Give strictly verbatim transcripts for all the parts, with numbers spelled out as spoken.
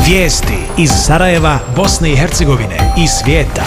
Vijesti iz Sarajeva, Bosne i Hercegovine i svijeta.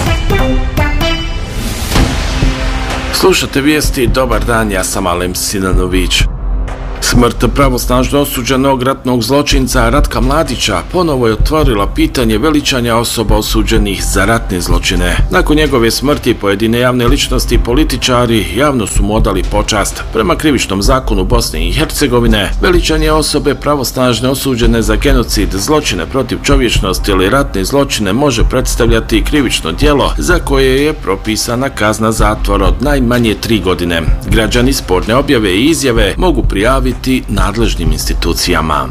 Slušate vijesti, dobar dan, ja sam Alem Sinanović. Smrt pravosnažno osuđenog ratnog zločinca Ratka Mladića ponovo je otvorila pitanje veličanja osoba osuđenih za ratne zločine. Nakon njegove smrti pojedine javne ličnosti i političari javno su mu odali počast. Prema krivičnom zakonu Bosne i Hercegovine, veličanje osobe pravosnažne osuđene za genocid, zločine protiv čovječnosti ili ratne zločine može predstavljati krivično djelo za koje je propisana kazna zatvora od najmanje tri godine. Građani sporne objave i izjave mogu prijaviti nadležnim institucijama.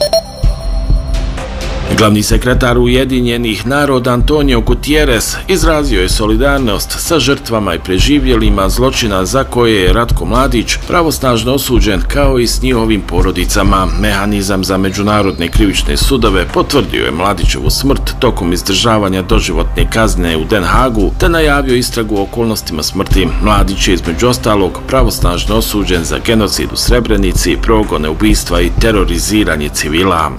Glavni sekretar Ujedinjenih naroda Antonio Gutierrez izrazio je solidarnost sa žrtvama i preživjelima zločina za koje je Ratko Mladić pravosnažno osuđen, kao i s njihovim porodicama. Mehanizam za međunarodne krivične sudove potvrdio je Mladićevu smrt tokom izdržavanja doživotne kazne u Den Hagu te najavio istragu o okolnostima smrti. Mladić je između ostalog pravosnažno osuđen za genocid u Srebrenici, progone, ubistva i teroriziranje civila.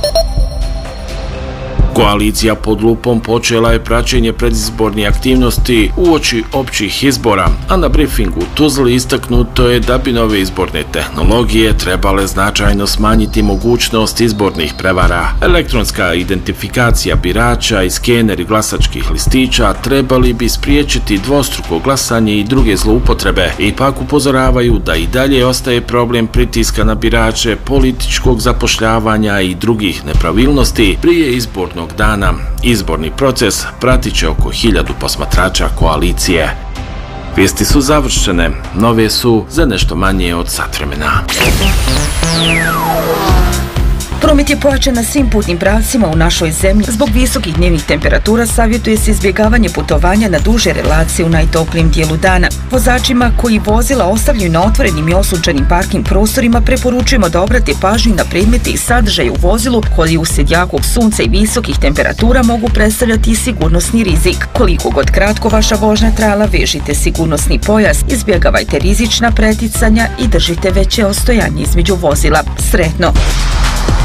Koalicija pod lupom počela je praćenje predizbornih aktivnosti uoči općih izbora, a na briefingu u Tuzli istaknuto je da bi nove izborne tehnologije trebale značajno smanjiti mogućnost izbornih prevara. Elektronska identifikacija birača i skeneri glasačkih listića trebali bi spriječiti dvostruko glasanje i druge zloupotrebe. Ipak upozoravaju da i dalje ostaje problem pritiska na birače, političkog zapošljavanja i drugih nepravilnosti prije izbornog dana. Izborni proces pratit će oko hiljadu posmatrača koalicije. Vijesti su završene, nove su za nešto manje od sat vremena. Promet je pojačan na svim putnim pravcima u našoj zemlji. Zbog visokih dnevnih temperatura savjetuje se izbjegavanje putovanja na duže relacije u najtoplijem dijelu dana. Vozačima koji vozila ostavljaju na otvorenim i osunčanim parking prostorima preporučujemo da obrate pažnju na predmete i sadržaje u vozilu koji uslijed jakog sunca i visokih temperatura mogu predstavljati sigurnosni rizik. Koliko god kratko vaša vožnja trajala, vežite sigurnosni pojas, izbjegavajte rizična preticanja i držite veće ostojanje između vozila. Sretno!